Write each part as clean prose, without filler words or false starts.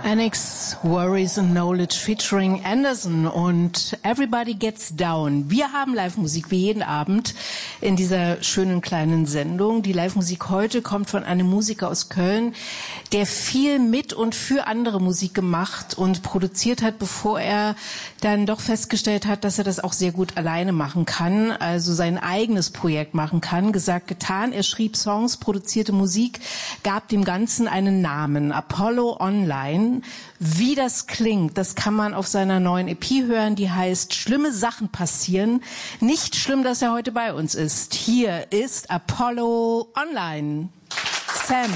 Annex, Worries and Knowledge featuring Anderson und Everybody Gets Down. Wir haben Live-Musik wie jeden Abend in dieser schönen kleinen Sendung. Die Live-Musik heute kommt von einem Musiker aus Köln, der viel mit und für andere Musik gemacht und produziert hat, bevor er dann doch festgestellt hat, dass er das auch sehr gut alleine machen kann, also sein eigenes Projekt machen kann. Gesagt, getan. Er schrieb Songs, produzierte Musik, gab dem Ganzen einen Namen, Apollo Online. Wie das klingt, das kann man auf seiner neuen EP hören, die heißt Schlimme Sachen passieren. Nicht schlimm, dass er heute bei uns ist. Hier ist Apollo Online. Sam.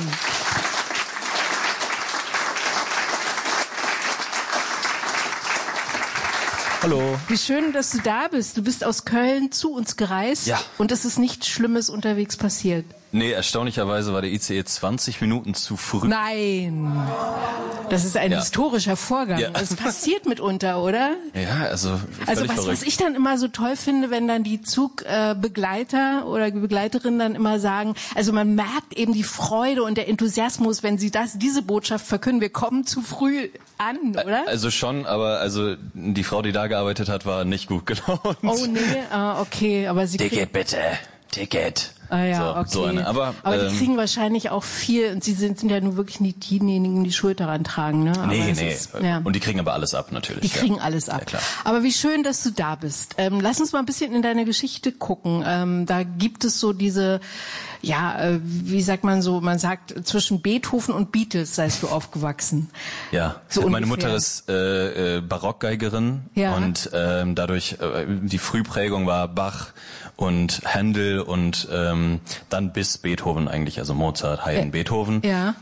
Hallo. Wie schön, dass du da bist. Du bist aus Köln zu uns gereist. Ja. Und es ist nichts Schlimmes unterwegs passiert. Nee, erstaunlicherweise war der ICE 20 Minuten zu früh. Nein. Das ist ein historischer Vorgang. Ja. Das passiert mitunter, oder? Ja, also völlig verrückt. Was ich dann immer so toll finde, wenn dann die Zugbegleiter oder Begleiterinnen dann immer sagen, also man merkt eben die Freude und der Enthusiasmus, wenn sie diese Botschaft verkünden, wir kommen zu früh an, oder? Also schon, aber also die Frau, die da gearbeitet hat, war nicht gut gelaunt. Oh nee, okay, aber sie Ticket bitte, Ticket. Ah ja, so, okay. So eine. Aber die kriegen wahrscheinlich auch viel, und sie sind ja nur wirklich nicht diejenigen, die Schuld daran tragen, ne? Nee. Ja. Und die kriegen aber alles ab, natürlich. Die kriegen alles ab. Ja, klar. Aber wie schön, dass du da bist. Lass uns mal ein bisschen in deine Geschichte gucken. Da gibt es so diese, wie sagt man so, man sagt, zwischen Beethoven und Beatles seist du aufgewachsen. Ja, so meine ungefähr. Mutter ist Barockgeigerin und dadurch die Frühprägung war Bach und Händel und dann bis Beethoven eigentlich, also Mozart, Haydn, Beethoven. Ja.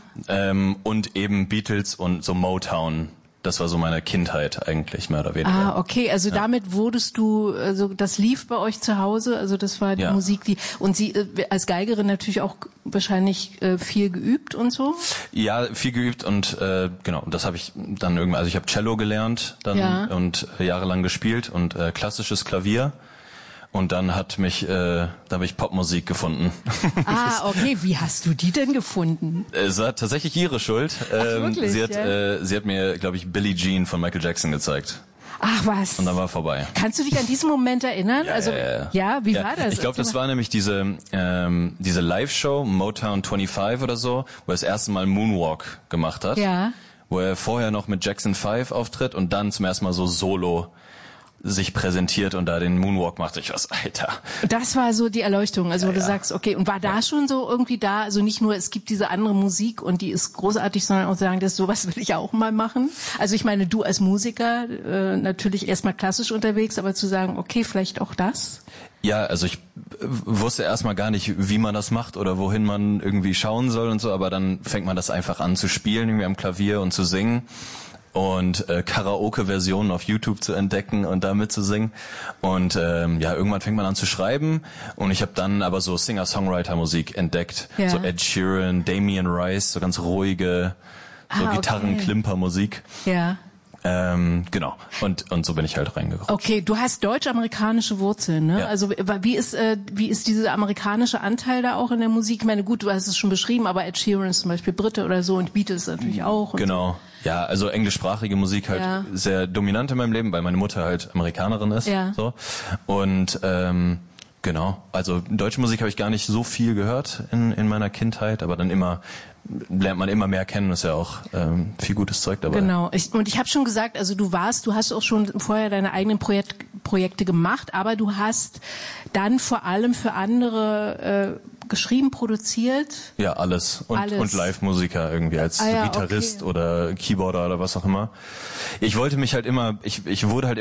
Und eben Beatles und so Motown. Das war so meine Kindheit eigentlich, mehr oder weniger. Ah, okay, also damit wurdest du, also das lief bei euch zu Hause, also das war die Musik, und sie als Geigerin natürlich auch wahrscheinlich viel geübt und so? Ja, viel geübt und genau, das habe ich dann irgendwann, also ich habe Cello gelernt dann und jahrelang gespielt und klassisches Klavier. Und dann da habe ich Popmusik gefunden. Ah, okay. Wie hast du die denn gefunden? Es war tatsächlich ihre Schuld. Ach, wirklich? Sie hat mir, glaube ich, Billie Jean von Michael Jackson gezeigt. Ach was. Und dann war vorbei. Kannst du dich an diesen Moment erinnern? Wie war das? Ich glaube, das war nämlich diese Live-Show, Motown 25 oder so, wo er das erste Mal Moonwalk gemacht hat. Ja. Wo er vorher noch mit Jackson 5 auftritt und dann zum ersten Mal so solo sich präsentiert und da den Moonwalk macht. Ich was, Alter. Das war so die Erleuchtung, also wo du sagst, okay, und war da schon so irgendwie da, also nicht nur, es gibt diese andere Musik und die ist großartig, sondern auch sagen, das sowas will ich auch mal machen. Also ich meine, du als Musiker, natürlich erstmal klassisch unterwegs, aber zu sagen, okay, vielleicht auch das? Ja, also ich wusste erstmal gar nicht, wie man das macht oder wohin man irgendwie schauen soll und so, aber dann fängt man das einfach an zu spielen, irgendwie am Klavier und zu singen. Und Karaoke-Versionen auf YouTube zu entdecken und da mitzusingen. Und irgendwann fängt man an zu schreiben. Und ich habe dann aber so Singer-Songwriter-Musik entdeckt. Ja. So Ed Sheeran, Damien Rice, so ganz ruhige, so Gitarrenklimper-Musik. Ja. Genau. Und so bin ich halt reingerutscht. Okay, du hast deutsch-amerikanische Wurzeln, ne? Ja. Also wie ist dieser amerikanische Anteil da auch in der Musik? Ich meine, gut, du hast es schon beschrieben, aber Ed Sheeran ist zum Beispiel Brite oder so und Beatles natürlich auch. Genau. Ja, also englischsprachige Musik halt sehr dominant in meinem Leben, weil meine Mutter halt Amerikanerin ist. Ja. So. Und genau, also deutsche Musik habe ich gar nicht so viel gehört in meiner Kindheit, aber dann lernt man immer mehr kennen, ist ja auch viel gutes Zeug dabei. Genau. Ich habe schon gesagt, also du hast auch schon vorher deine eigenen Projekte gemacht, aber du hast dann vor allem für andere geschrieben, produziert? Ja, alles. Und Live-Musiker irgendwie als Gitarrist oder Keyboarder oder was auch immer. Ich wollte mich halt immer, ich wurde halt